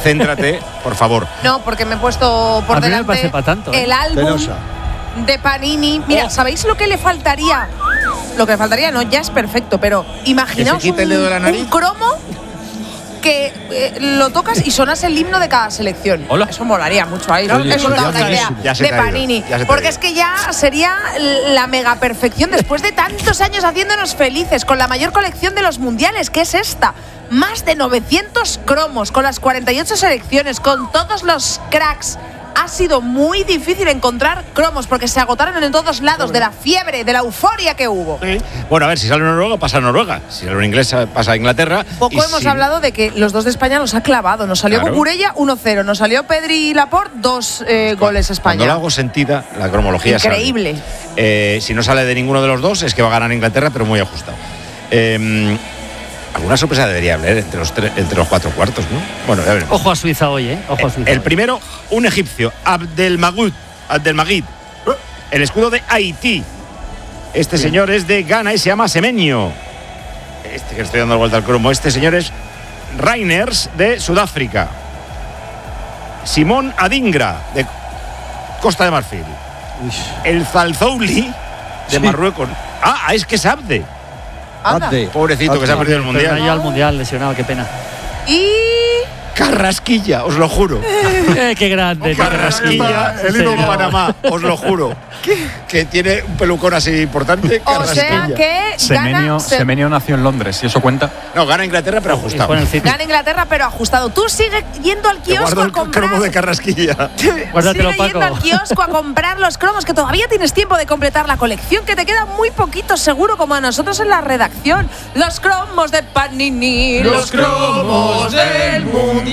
céntrate, por favor. No, porque me he puesto por delante el álbum de Panini. Mira, ¿sabéis lo que le faltaría? Lo que le faltaría no, ya es perfecto, pero imaginaos un cromo que lo tocas y sonas el himno de cada selección. Hola. Eso molaría mucho ahí, ¿no? Es una idea de Panini. Porque es que ya sería la mega perfección después de tantos años haciéndonos felices con la mayor colección de los mundiales, que es esta. Más de 900 cromos, con las 48 selecciones, con todos los cracks. Ha sido muy difícil encontrar cromos porque se agotaron en todos lados de la fiebre, de la euforia que hubo. Sí. Bueno, a ver, si sale Noruega, pasa a Noruega. Si sale un inglés, pasa a Inglaterra. Poco hemos hablado de que los dos de España nos ha clavado. Nos salió Cucurella 1-0, nos salió Pedri y Laporte 2 goles España. Cuando lo hago sentida, la cromología increíble. Si no sale de ninguno de los dos, es que va a ganar Inglaterra, pero muy ajustado. Alguna sorpresa debería haber entre los 4 cuartos, ¿no? Bueno, ya veremos. Ojo a Suiza hoy, ¿eh? Ojo a Suiza. El primero, un egipcio, Abdelmagid. El escudo de Haití. Este señor es de Ghana y se llama Semenyo. Que estoy dando la vuelta al cromo. Este señor es Reiners de Sudáfrica. Simón Adingra de Costa de Marfil. El Zalzouli de Marruecos. Es que es Abde. Pobrecito, que se ha perdido el mundial. Pero no al mundial, lesionado, qué pena. Y Carrasquilla, os lo juro. Qué grande. Carrasquilla, el hilo de Panamá, os lo juro. Que tiene un pelucón así importante. O sea que Semenyo nació en Londres, ¿y eso cuenta? No, gana Inglaterra, pero ajustado. Gana Inglaterra, pero ajustado. Tú sigues yendo al kiosco a comprar. El cromo de Carrasquilla. Guárdatelo, Sigue yendo al kiosco a comprar los cromos, que todavía tienes tiempo de completar la colección, que te quedan muy poquitos, seguro, como a nosotros en la redacción. Los cromos de Panini, los cromos del mundial.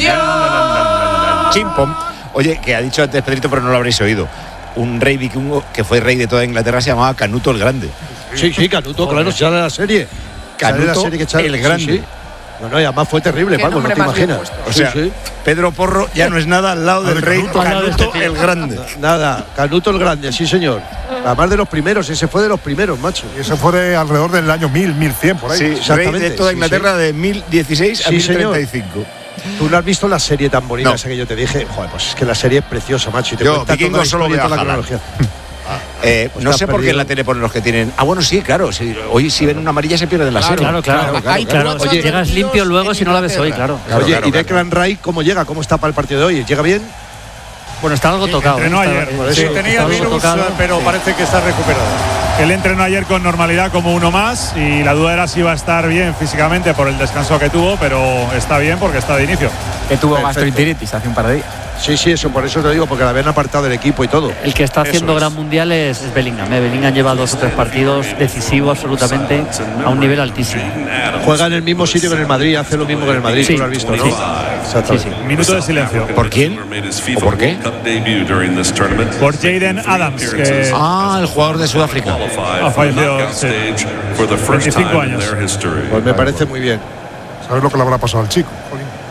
Chimpom. Oye, que ha dicho antes Pedrito, pero no lo habréis oído. Un rey vikingo que fue rey de toda Inglaterra se llamaba Canuto el Grande. Sí, Canuto, claro, sale la serie. Canuto el Grande. Sí. No, y además fue terrible, Paco, no te imaginas. O sea, Pedro Porro ya no es nada al lado del rey Canuto el Grande. Nada, Canuto el Grande, sí señor. Además de los primeros, ese fue de los primeros, macho. Y ese fue de alrededor del año 1000, 1100, por ahí. Sí, exactamente. Rey de toda Inglaterra de 1016 a 1035. Tú no has visto la serie tan bonita esa que yo te dije. Joder, pues es que la serie es preciosa, macho. Y te yo, Vikingos solo veo a Haaland. Pues no sé por qué en la tele ponen los que tienen. Bueno, sí, claro. Sí, hoy si ven una amarilla se pierden la serie. Claro. Oye, llegas limpio luego si no la ves hoy, claro. Oye, ¿y Declan Rice cómo llega? ¿Cómo está para el partido de hoy? ¿Llega bien? Bueno, está algo tocado. Entrenó ayer. Sí, tenía virus, pero parece que está recuperado. Él entrenó ayer con normalidad como uno más y la duda era si iba a estar bien físicamente por el descanso que tuvo, pero está bien porque está de inicio. Que tuvo gastroenteritis hace un par de días. Sí, eso, por eso te digo, porque la habían apartado del equipo y todo. El que está haciendo gran mundial es Bellingham. Bellingham lleva 2 o 3 partidos decisivos absolutamente a un nivel altísimo. Juega en el mismo sitio que en el Madrid, hace lo mismo que en el Madrid, tú lo has visto, ¿no? Sí. Minuto de silencio. ¿Por quién? ¿O por qué? Por Jaden Adams. Que el jugador de Sudáfrica. Ha fallecido 25 años. Pues me parece muy bien. ¿Sabes lo que le habrá pasado al chico, Jolín?